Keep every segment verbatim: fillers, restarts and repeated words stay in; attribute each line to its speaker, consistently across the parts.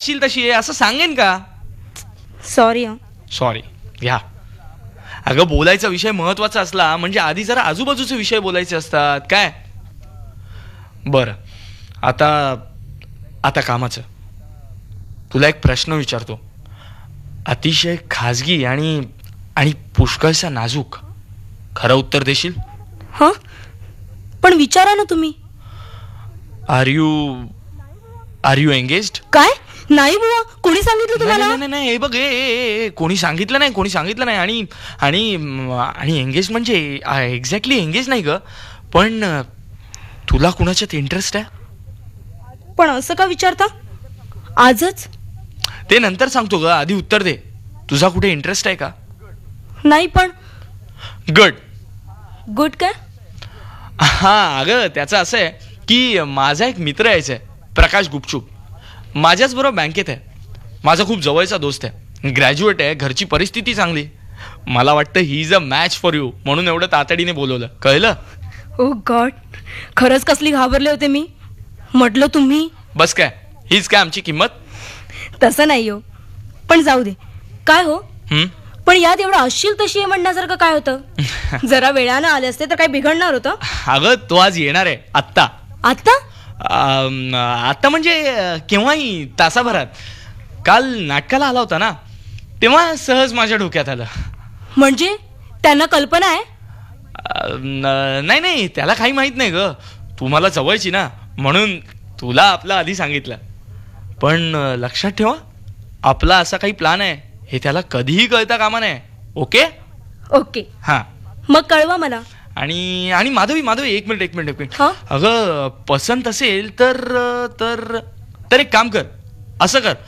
Speaker 1: असशील तशी आहे असं सांगेन का?
Speaker 2: सॉरी.
Speaker 1: सॉरी घ्या. अगं बोलायचा विषय महत्वाचा असला म्हणजे आधी जरा आजूबाजूचे विषय बोलायचे असतात काय. बरं आता आता कामाचं. तुला एक प्रश्न विचारतो, अतिशय खाजगी आणि आणि पुष्कळसा नाजूक. खरं उत्तर देशील?
Speaker 2: हां पण विचारा ना तुम्ही.
Speaker 1: R you R you engaged?
Speaker 2: काय? नाही बुवा, कोणी सांगितलं तुम्हाला?
Speaker 1: नाही नाही नाही, हे बघ, ए कोणी सांगितलं नाही, कोणी सांगितलं नाही. आणि आणि आणि एंगेज म्हणजे एक्झॅक्टली एंगेज नाही ग, पण तुला कुणाच्यात इंटरेस्ट आहे?
Speaker 2: पण असं का विचारता आजच?
Speaker 1: ते नंतर सांगतो ग, आधी उत्तर दे. तुझा कुठे इंटरेस्ट आहे का?
Speaker 2: नाही. पण
Speaker 1: गुड.
Speaker 2: गुड काय?
Speaker 1: हा अगं त्याचं असं आहे की माझा एक मित्र यायचा आहे, प्रकाश गुपचूप. माझ्याच बरोबर बँकेत आहे. माझा खूप जवळचा दोस्त आहे, ग्रॅज्युएट आहे, घरची परिस्थिती चांगली. मला वाटतं he is a match for you म्हणून एवढं तातडीने बोलवलं, कळलं?
Speaker 2: ओ गॉड, खरंच कसली घाबरले होते मी. म्हटलं तुम्ही.
Speaker 1: बस काय, हीच काय आमची किंमत?
Speaker 2: तसं नाही हो, पण जाऊ दे. काय हो, पण यात एवढं असशील तशी आहे म्हणण्यासारखं काय होतं? जरा वेळानं आले असते तर काय बिघडणार होतं?
Speaker 1: अगं तो आज येणार आहे. आत्ता.
Speaker 2: आत्ता?
Speaker 1: आत्ता म्हणजे केव्हाही, तासाभरात. काल नाटकाला आला होता ना, तेव्हा सहज माझ्या डोक्यात आलं.
Speaker 2: म्हणजे त्यांना कल्पना आहे?
Speaker 1: नाही नाही, त्याला काही माहित नाही ग. तू मला जवळची ना, म्हणून तुला आपला आधी सांगितलं. पण लक्षात ठेवा, आपला असा काही प्लॅन आहे हे त्याला कधीही कळता कामा नये. Okay
Speaker 2: okay.
Speaker 1: हां
Speaker 2: मग कळवा मला.
Speaker 1: आणि आणि माधवी माधवी एक मिनिट एक मिनिट एक मिनिट
Speaker 2: हां?
Speaker 1: अगं पसंत असेल तर तर तर एक काम कर, असं कर.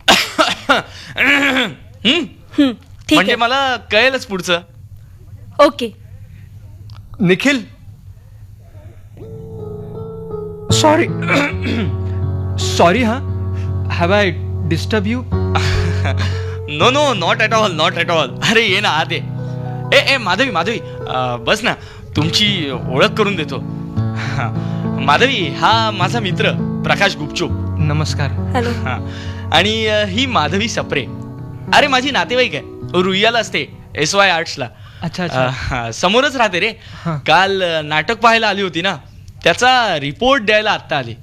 Speaker 2: हं, ठीक
Speaker 1: म्हणजे
Speaker 2: आहे.
Speaker 1: मला कळेलच पुढचं.
Speaker 2: ओके.
Speaker 3: निखिल, सॉरी सॉरी हा have I disturb you?
Speaker 1: No no, not at all, not at all. अरे ये ना आत ये. ए ए माधवी माधवी बस ना, तुमची ओळख करून देतो. माधवी, हा माझा मित्र प्रकाश गुपचूप.
Speaker 3: नमस्कार.
Speaker 2: हॅलो.
Speaker 1: हां, आणि ही माधवी सप्रे. अरे माझी नातेवाईक आहे, रुईयाला असते, एस वाय आर्ट्सला.
Speaker 3: अच्छा अच्छा.
Speaker 1: अं, समोरच राहते रे.
Speaker 3: हां.
Speaker 1: काल नाटक पाहायला आली होती ना, त्याचा रिपोर्ट द्यायला आत्ता आली.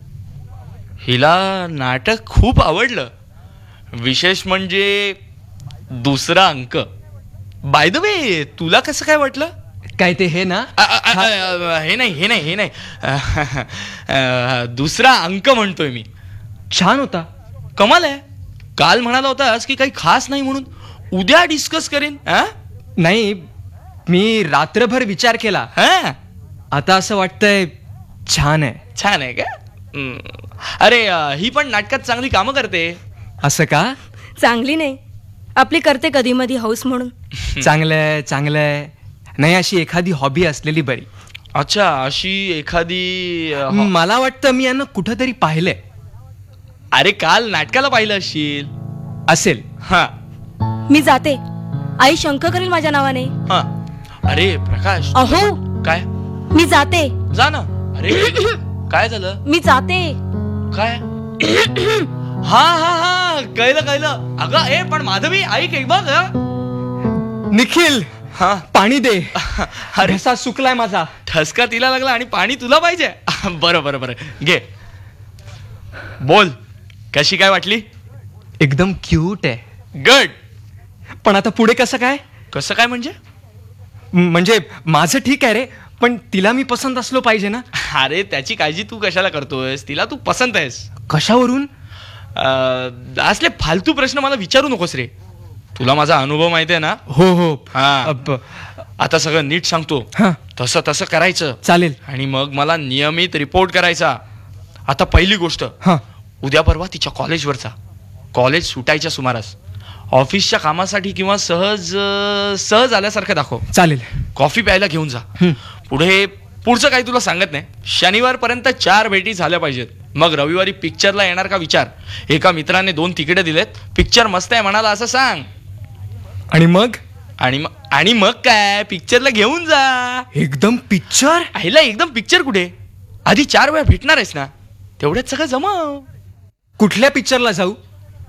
Speaker 1: हिला नाटक खूप आवडलं. विशेष म्हणजे दुसरा अंक. बाय द वे, तुला कसं काय वाटलं?
Speaker 3: काय ते हे ना?
Speaker 1: अ, अ, अ, अ, हे नाही हे नाही हे नाही अ, दुसरा अंक म्हणतोय मी.
Speaker 3: छान होता.
Speaker 1: कमाल आहे. काल म्हणाला होतास की काही खास नाही म्हणून. उद्या डिस्कस करेन.
Speaker 3: नाही, मी रात्रभर विचार केला.
Speaker 1: हा,
Speaker 3: आता असं वाटतंय छान आहे.
Speaker 1: छान आहे का? हम्म. अरे ही पण नाटकात चांगली कामं करते.
Speaker 3: असं का?
Speaker 2: चांगली नाही, आपली करते कधी मधी हौस म्हणून.
Speaker 3: चांगलंय चांगलंय. नाही, अशी एखादी हॉबी असलेली बरी.
Speaker 1: अच्छा, अशी एखादी अ, हो.
Speaker 3: मला वाटतं मी यांना कुठंतरी पाहिलंय.
Speaker 1: अरे काल नाटकाला पाहिलं असशील.
Speaker 3: असेल.
Speaker 1: हा
Speaker 2: मी जाते, आई शंख करेल माझ्या नावाने.
Speaker 1: हा. अरे प्रकाश.
Speaker 2: अहो,
Speaker 1: काय?
Speaker 2: मी जाते.
Speaker 1: जा ना. अरे काय झालं?
Speaker 2: मी जाते.
Speaker 1: काय? हा हा हा कळलं कळलं. अगं ए पण माधवी ऐक एक बघ.
Speaker 3: निखिल,
Speaker 1: हा
Speaker 3: पाणी दे.
Speaker 1: अरे
Speaker 3: घसा सुकलाय माझा.
Speaker 1: ठसका तिला लागला आणि पाणी तुला पाहिजे. बरं बरं बरं घे. बोल, कशी काय वाटली?
Speaker 3: एकदम क्यूट आहे.
Speaker 1: गड.
Speaker 3: पण आता पुढे कसं काय?
Speaker 1: कसं काय म्हणजे?
Speaker 3: म्हणजे माझं ठीक आहे रे, पण तिला मी पसंत असलो पाहिजे ना.
Speaker 1: अरे त्याची काळजी तू कशाला करतोयस? तिला तू पसंत आहेस.
Speaker 3: कशावरून?
Speaker 1: अं, असले फालतू प्रश्न मला विचारू नकोस रे. तुला माझा अनुभव माहिती आहे ना.
Speaker 3: हो हो.
Speaker 1: हा.
Speaker 3: अब-
Speaker 1: आता सगळं नीट सांगतो.
Speaker 3: हा,
Speaker 1: तसं तसं करायचं.
Speaker 3: चालेल.
Speaker 1: आणि मग मला नियमित रिपोर्ट करायचा. आता पहिली गोष्ट,
Speaker 3: हा.
Speaker 1: उद्या परवा तिच्या कॉलेजवरचा. कॉलेज सुटायच्या सुमारास ऑफिसच्या कामासाठी किंवा सहज अं, सहज आल्यासारखं दाखव.
Speaker 3: चालेल.
Speaker 1: कॉफी प्यायला घेऊन जा.
Speaker 3: हं.
Speaker 1: पुढे पुढचं काही तुला सांगत नाही. शनिवारपर्यंत चार भेटी झाल्या पाहिजेत. मग रविवारी पिक्चरला येणार का विचार. एका मित्राने दोन तिकीट दिलेत, पिक्चर मस्त आहे म्हणाला असं सांग.
Speaker 3: आणि मग?
Speaker 1: आणि मग आणि मग काय, पिक्चरला घेऊन जा.
Speaker 3: एकदम पिक्चर?
Speaker 1: आईला एकदम पिक्चर कुठे, आधी चार वेळा भेटणार आहेस ना, तेवढ्यात सगळं जमव.
Speaker 3: कुठल्या पिक्चरला जाऊ?